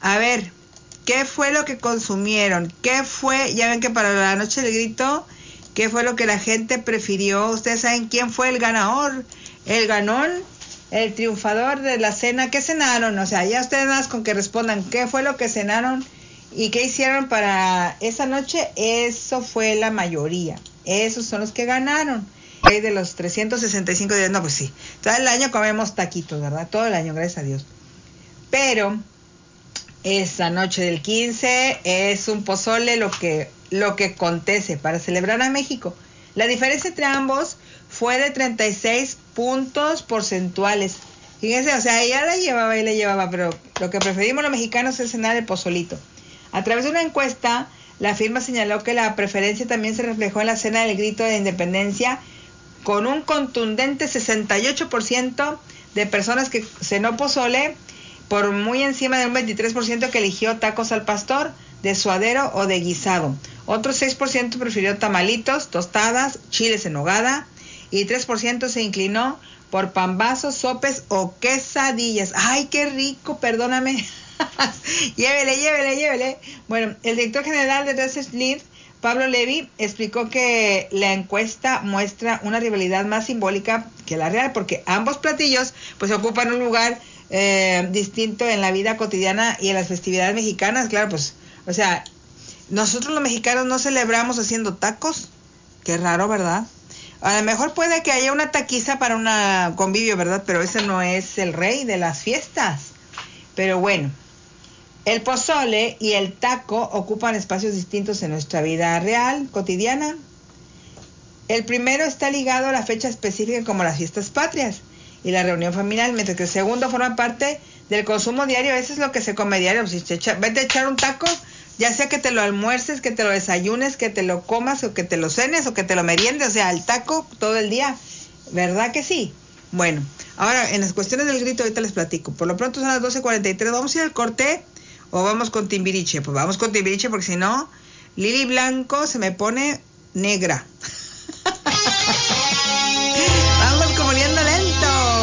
A ver, ¿qué fue lo que consumieron? ¿Qué fue? Ya ven que para la noche del grito, ¿qué fue lo que la gente prefirió? Ustedes saben quién fue el ganador, el ganón, el triunfador de la cena. ¿Qué cenaron? O sea, ya ustedes más con que respondan qué fue lo que cenaron y qué hicieron para esa noche. Eso fue la mayoría. Esos son los que ganaron. De los 365 días, no, pues sí. Todo el año comemos taquitos, ¿verdad? Todo el año, gracias a Dios. Pero esa noche del 15 es un pozole lo que acontece para celebrar a México. La diferencia entre ambos fue de 36 puntos porcentuales. Fíjense, o sea, ella la llevaba, pero lo que preferimos los mexicanos es cenar el pozolito. A través de una encuesta, la firma señaló que la preferencia también se reflejó en la cena del grito de independencia, con un contundente 68% de personas que cenó pozole, por muy encima del 23% que eligió tacos al pastor, de suadero o de guisado. Otro 6% prefirió tamalitos, tostadas, chiles en nogada, y 3% se inclinó por pambazos, sopes o quesadillas. ¡Ay, qué rico! Perdóname. Llévele. Bueno, el director general de Research Lead, Pablo Levy, explicó que la encuesta muestra una rivalidad más simbólica que la real, porque ambos platillos pues ocupan un lugar distinto en la vida cotidiana y en las festividades mexicanas. Claro, pues, o sea, nosotros los mexicanos no celebramos haciendo tacos. Qué raro, ¿verdad? A lo mejor puede que haya una taquiza para un convivio, ¿verdad? Pero ese no es el rey de las fiestas. Pero bueno, el pozole y el taco ocupan espacios distintos en nuestra vida real, cotidiana. El primero está ligado a la fecha específica como las fiestas patrias y la reunión familiar, mientras que el segundo forma parte del consumo diario. Eso es lo que se come diario. Si vete a echar un taco, ya sea que te lo almuerces, que te lo desayunes, que te lo comas o que te lo cenes o que te lo meriendes, o sea, el taco todo el día, ¿verdad que sí? Bueno, ahora en las cuestiones del grito ahorita les platico. Por lo pronto son las 12:43, vamos a ir al corte o vamos con Timbiriche. Pues vamos con Timbiriche porque si no, Lili Blanco se me pone negra.